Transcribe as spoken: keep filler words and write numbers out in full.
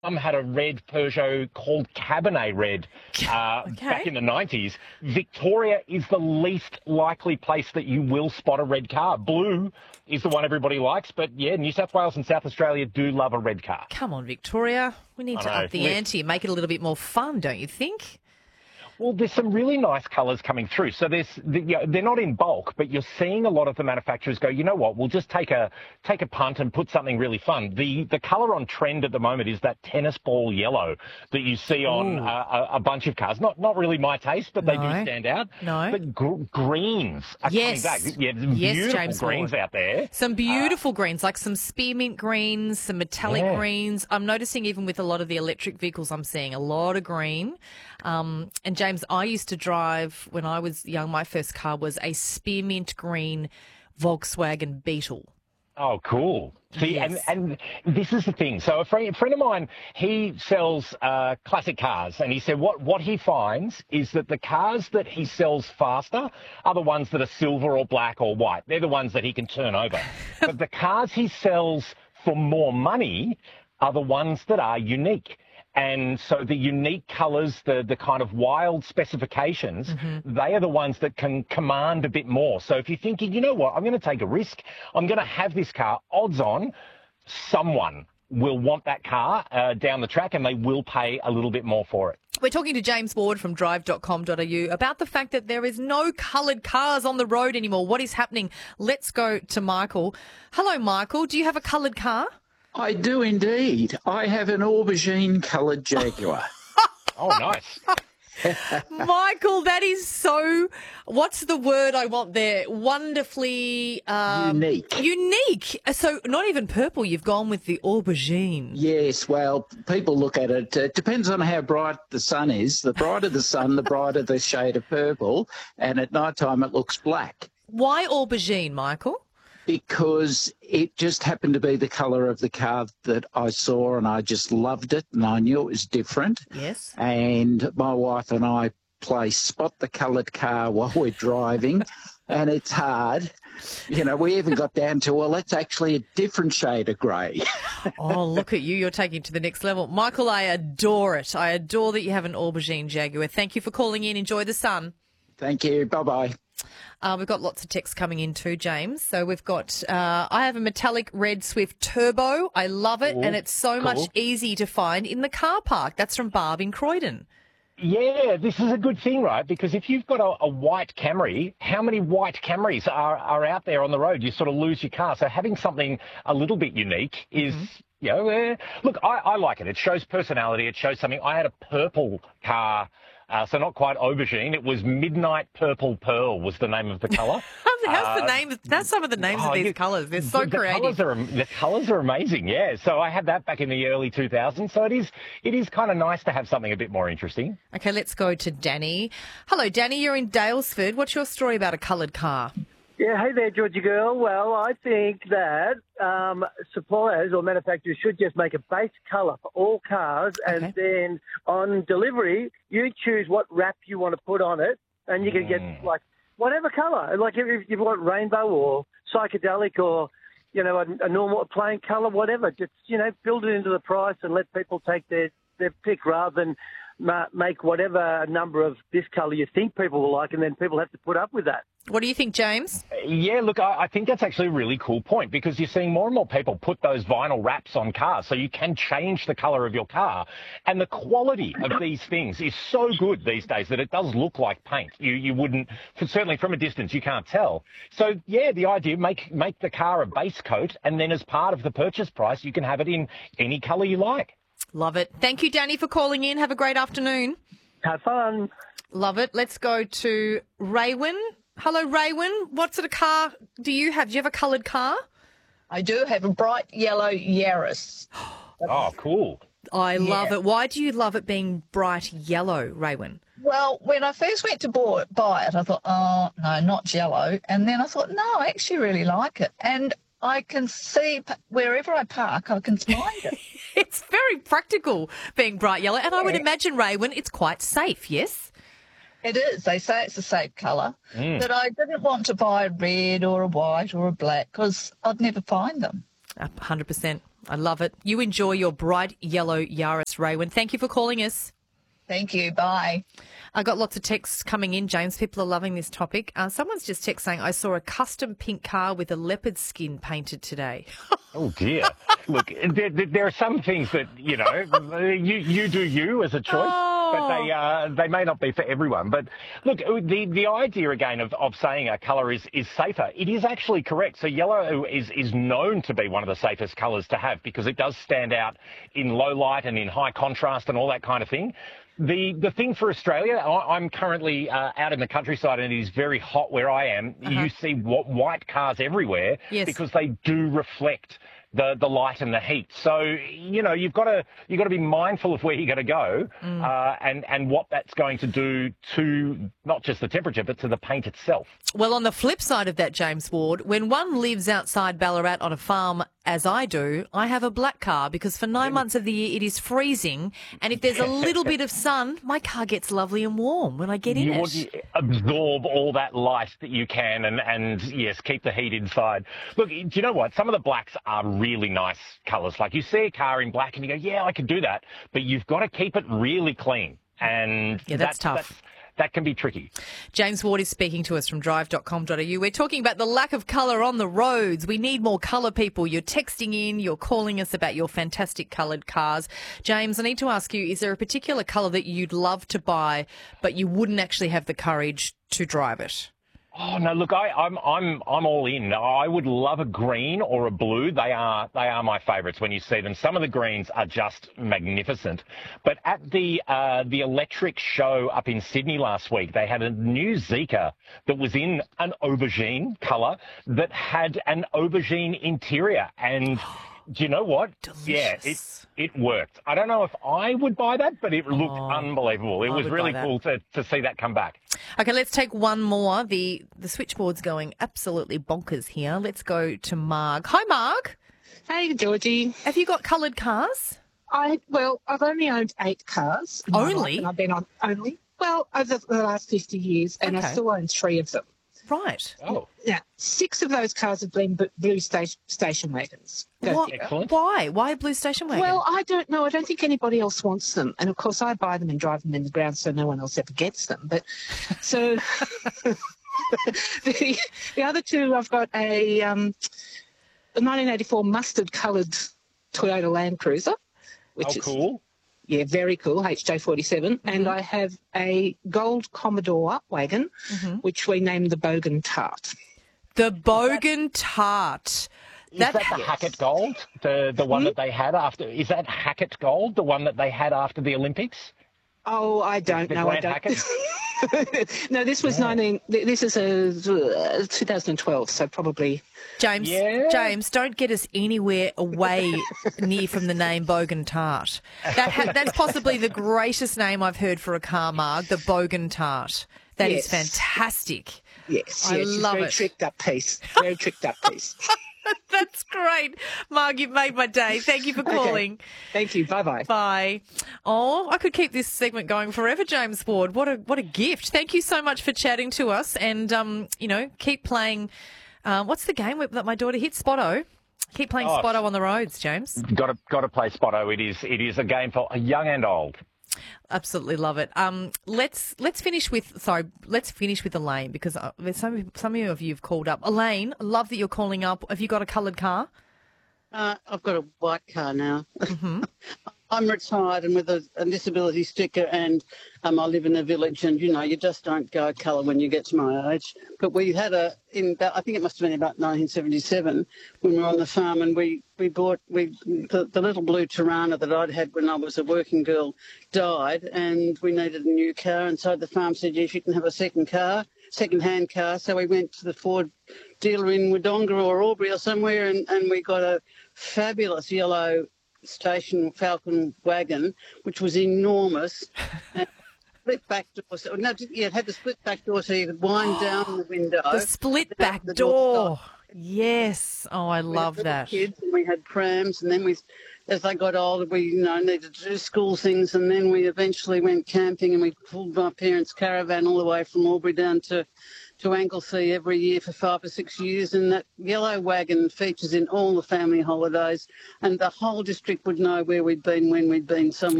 mum had a red Peugeot called Cabernet Red uh, Okay. back in the nineties. Victoria is the least likely place that you will spot a red car. Blue is the one everybody likes, but yeah, New South Wales and South Australia do love a red car. Come on, Victoria. We need I to know. up the Lift. ante and make it a little bit more fun, don't you think? Well, there's some really nice colours coming through. So there's, the, you know, they're not in bulk, but you're seeing a lot of the manufacturers go, you know what, we'll just take a take a punt and put something really fun. The the colour on trend at the moment is that tennis ball yellow that you see on Ooh. a, a bunch of cars. Not not really my taste, but they No. do stand out. No. But gr- greens are Yes. coming back. Yeah, there's Yes, beautiful James greens Ward. out there. Some beautiful greens, like some spearmint greens, some metallic Yeah. greens. I'm noticing even with a lot of the electric vehicles, I'm seeing a lot of green. Um, and James, I used to drive, when I was young, my first car was a spearmint green Volkswagen Beetle. Oh, cool. See, Yes. and, and this is the thing. So a friend, a friend of mine, he sells uh, classic cars, and he said what, what he finds is that the cars that he sells faster are the ones that are silver or black or white. They're the ones that he can turn over. But the cars he sells for more money are the ones that are unique. And so the unique colours, the, the kind of wild specifications, Mm-hmm. they are the ones that can command a bit more. So if you're thinking, you know what, I'm going to take a risk, I'm going to have this car, odds on someone will want that car uh, down the track and they will pay a little bit more for it. We're talking to James Ward from drive dot com dot a u about the fact that there is no coloured cars on the road anymore. What is happening? Let's go to Michael. Hello, Michael. Do you have a coloured car? I do indeed. I have an aubergine coloured Jaguar. Oh, nice. Michael, that is so, what's the word I want there? Wonderfully um, Unique. Unique. So not even purple, you've gone with the aubergine. Yes, well, people look at it. It depends on how bright the sun is. The brighter the sun, the brighter the shade of purple. And at night time, it looks black. Why aubergine, Michael? Because it just happened to be the colour of the car that I saw, and I just loved it, and I knew it was different. Yes. And my wife and I play spot the coloured car while we're driving, and it's hard. You know, we even got down to, well, that's actually a different shade of grey. Oh, look at you. You're taking it to the next level. Michael, I adore it. I adore that you have an aubergine Jaguar. Thank you for calling in. Enjoy the sun. Thank you. Bye-bye. Uh, we've got lots of texts coming in too, James. So we've got, uh, I have a metallic red Swift Turbo. I love it. Cool. And it's so Cool. much easy to find in the car park. That's from Barb in Croydon. Yeah, this is a good thing, right? Because if you've got a, a white Camry, how many white Camrys are, are out there on the road? You sort of lose your car. So having something a little bit unique is, Mm-hmm. you know, uh, look, I, I like it. It shows personality. It shows something. I had a purple car. Uh, so not quite aubergine. It was Midnight Purple Pearl was the name of the colour. How's the Uh, name? That's some of the names oh, of these you- colours. They're so the creative. Colours are, the colours are amazing, yeah. So I had that back in the early two thousands. So it is it is kind of nice to have something a bit more interesting. Okay, let's go to Danny. Hello, Danny. You're in Dalesford. What's your story about a coloured car? Yeah, hey there, Georgie girl. Well, I think that um, suppliers or manufacturers should just make a base colour for all cars, Okay. and then on delivery, you choose what wrap you want to put on it, and you can get like whatever colour. Like if, if you want rainbow or psychedelic or you know a, a normal a plain colour, whatever. Just you know build it into the price and let people take their their pick rather than ma- make whatever number of this colour you think people will like, and then people have to put up with that. What do you think, James? Yeah, look, I, I think that's actually a really cool point because you're seeing more and more people put those vinyl wraps on cars so you can change the colour of your car. And the quality of these things is so good these days that it does look like paint. You you wouldn't, certainly from a distance, you can't tell. So, yeah, the idea, make, make the car a base coat and then as part of the purchase price, you can have it in any colour you like. Love it. Thank you, Danny, for calling in. Have a great afternoon. Have fun. Love it. Let's go to Raywin. Hello, Raywin. What sort of car do you have? Do you have a coloured car? I do have a bright yellow Yaris. Oh, cool. I love Yeah. it. Why do you love it being bright yellow, Raywin? Well, when I first went to buy buy it, I thought, oh, no, not yellow. And then I thought, no, I actually really like it. And I can see p- wherever I park, I can find it. It's very practical being bright yellow. And I would Yeah. imagine, Raywin, it's quite safe, yes? It is. They say it's a safe colour. But I didn't want to buy a red or a white or a black because I'd never find them. A hundred percent. I love it. You enjoy your bright yellow Yaris, Raywin. Thank you for calling us. Thank you. Bye. I got lots of texts coming in, James. People are loving this topic. Uh, someone's just text saying, I saw a custom pink car with a leopard skin painted today. Oh, dear. Look, there, there are some things that, you know, you, you do you as a choice, Oh. but they uh, they may not be for everyone. But look, the, the idea, again, of, of saying a colour is, is safer, it is actually correct. So yellow is, is known to be one of the safest colours to have because it does stand out in low light and in high contrast and all that kind of thing. The the thing for Australia, I, I'm currently uh, out in the countryside and it is very hot where I am. Uh-huh. You see what, white cars everywhere Yes. because they do reflect the, the light and the heat. So, you know, you've got to you've got to be mindful of where you're going to go Mm. uh, and, and what that's going to do to not just the temperature, but to the paint itself. Well, on the flip side of that, James Ward, when one lives outside Ballarat on a farm, as I do, I have a black car because for nine months of the year it is freezing, and if there's a little bit of sun, my car gets lovely and warm when I get in You it. want to absorb all that light that you can and, and, yes, keep the heat inside. Look, do you know what? Some of the blacks are really nice colours. Like you see a car in black and you go, yeah, I could do that, but you've got to keep it really clean. And Yeah, that's tough. That's, that can be tricky. James Ward is speaking to us from drive dot com dot a u. We're talking about the lack of colour on the roads. We need more colour, people. You're texting in, you're calling us about your fantastic coloured cars. James, I need to ask you, is there a particular colour that you'd love to buy, but you wouldn't actually have the courage to drive it? Oh no! Look, I, I'm I'm I'm all in. I would love a green or a blue. They are they are my favourites when you see them. Some of the greens are just magnificent. But at the uh, the electric show up in Sydney last week, they had a new Zeekr that was in an aubergine colour that had an aubergine interior. And do you know what? Yeah, it Delicious. it worked. I don't know if I would buy that, but it looked Oh, unbelievable. It I was would really buy that. cool to to see that come back. Okay, let's take one more. The the switchboard's going absolutely bonkers here. Let's go to Marg. Hi, Marg. Hey, Georgie. Have you got coloured cars? I well, I've only owned eight cars. in my life, Only? and I've been on only well over the last fifty years, and Okay. I still own three of them. Right. Oh, Now, six of those cars have been b- blue station, station wagons. Go What- figure. excellent. Why? Why a blue station wagon? Well, I don't know. I don't think anybody else wants them, and of course, I buy them and drive them in the ground, so no one else ever gets them. But so the the other two, I've got a um, a nineteen eighty-four mustard-coloured Toyota Land Cruiser, which oh, is cool. yeah, very cool, H J forty-seven. And I have a gold Commodore wagon, which we named the Bogan Tart. the Bogan Tart. Is that, the Hackett Gold, the the one that they had after? Is that Hackett Gold, the one that they had after the Olympics? Oh, I don't The know. I Grant don't. Hackett? No, this was nineteen. th- This is a uh, two thousand twelve, so probably. James, Yeah. James, don't get us anywhere away near from the name Bogan Tart. That ha- that's possibly the greatest name I've heard for a car, Marg, the Bogan Tart. That is Yes. fantastic. Yes, I yes, she's love very it. tricked up piece. Very tricked up piece. That's great. Marg, you've made my day. Thank you for calling. Thank you. Bye bye. Bye. Oh, I could keep this segment going forever, James Ward. What a what a gift. Thank you so much for chatting to us, and um, you know, keep playing. Uh, what's the game that my daughter hit? Spotto. Keep playing Oh. Spotto on the roads, James. Got to got to play Spotto. It is it is a game for young and old. Absolutely love it. Um, let's let's finish with sorry. Let's finish with Elaine because uh, there's some some of you have called up. Elaine, I love that you're calling up. Have you got a coloured car? Uh, I've got a white car now. Mm-hmm. I'm retired and with a, a disability sticker, and um, I live in a village, and you know you just don't go colour when you get to my age. But we had a in about, I think it must have been about nineteen seventy-seven when we were on the farm, and we we bought we the, the little blue Tirana that I'd had when I was a working girl died, and we needed a new car, and so the farm said yes, you can have a second car, second hand car. So we went to the Ford dealer in Wodonga or Albury or somewhere, and, and we got a fabulous yellow station Falcon wagon, which was enormous. And split back door. So, no, yeah, it had the split back door so you could wind down the window. The split Then back the door. stopped. Yes. Oh, I We love had little that. Kids, and we had prams, and then we, as they got older, we you know needed to do school things, and then we eventually went camping, and we pulled my parents' caravan all the way from Albury down to to Anglesea every year for five or six years, and that yellow wagon features in all the family holidays, and the whole district would know where we'd been when we'd been somewhere.